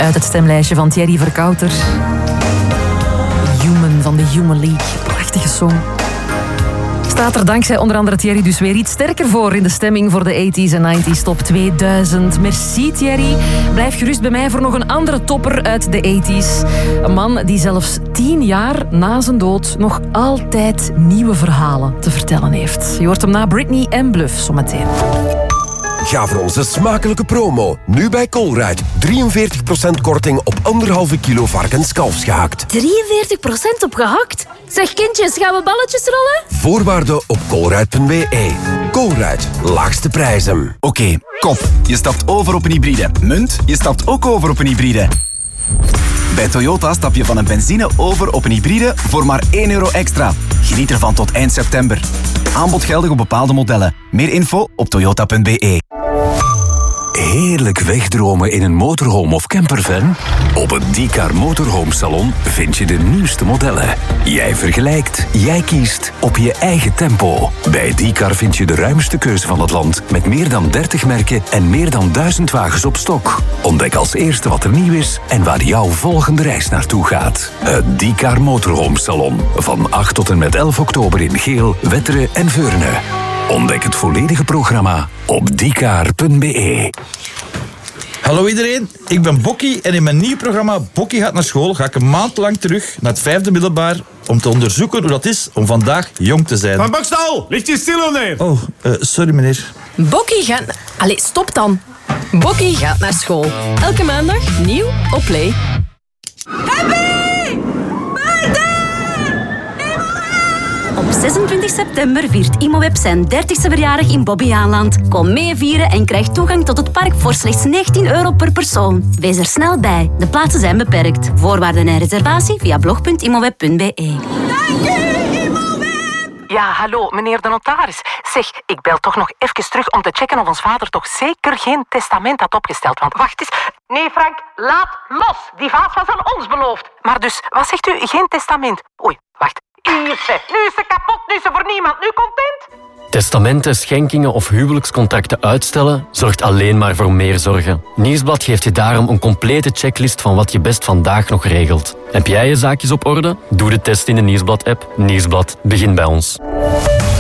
Uit het stemlijstje van Thierry Verkouter. Human van de Human League. Prachtige song. Staat er dankzij onder andere Thierry dus weer iets sterker voor in de stemming voor de 80s en 90s top 2000. Merci Thierry. Blijf gerust bij mij voor nog een andere topper uit de 80s. Een man die zelfs 10 jaar na zijn dood nog altijd nieuwe verhalen te vertellen heeft. Je hoort hem na Britney en Bluff zometeen. Ga voor onze smakelijke promo. Nu bij Colruyt. 43% korting op 1,5 kilo varkenskalfsgehakt. 43% op gehakt? Zeg kindjes, gaan we balletjes rollen? Voorwaarden op colruyt.be. Colruyt. Laagste prijzen. Oké, kop. Je stapt over op een hybride. Munt. Je stapt ook over op een hybride. Bij Toyota stap je van een benzine over op een hybride voor maar €1 extra. Geniet ervan tot eind september. Aanbod geldig op bepaalde modellen. Meer info op toyota.be. Heerlijk wegdromen in een motorhome of campervan? Op het Diecar Motorhome Salon vind je de nieuwste modellen. Jij vergelijkt, jij kiest op je eigen tempo. Bij Diecar vind je de ruimste keuze van het land met meer dan 30 merken en meer dan 1000 wagens op stok. Ontdek als eerste wat er nieuw is en waar jouw volgende reis naartoe gaat. Het Diecar Motorhome Salon. Van 8 tot en met 11 oktober in Geel, Wetteren en Veurne. Ontdek het volledige programma op diecar.be. Hallo iedereen, ik ben Bokkie en in mijn nieuw programma Bokkie gaat naar school ga ik een maand lang terug naar het 5e middelbaar om te onderzoeken hoe dat is om vandaag jong te zijn. Van Bokstal, ligt je stil of nee? Oh, sorry meneer. Bokkie gaat... Allee, stop dan. Bokkie gaat naar school. Elke maandag nieuw op Play. Op 26 september viert Imoweb zijn 30e verjaardag in Bobbejaanland. Kom mee vieren en krijg toegang tot het park voor slechts €19 per persoon. Wees er snel bij. De plaatsen zijn beperkt. Voorwaarden en reservatie via blog.imoweb.be. Ja, hallo, meneer de notaris. Zeg, ik bel toch nog even terug om te checken of ons vader toch zeker geen testament had opgesteld. Want wacht eens. Nee, Frank, laat los. Die vaas was aan ons beloofd. Maar dus, wat zegt u? Geen testament? Oei, wacht. Hier, zeg. Nu is ze kapot, nu is ze voor niemand. Nu content? Testamenten, schenkingen of huwelijkscontracten uitstellen zorgt alleen maar voor meer zorgen. Nieuwsblad geeft je daarom een complete checklist van wat je best vandaag nog regelt. Heb jij je zaakjes op orde? Doe de test in de Nieuwsblad-app. Nieuwsblad, begin bij ons.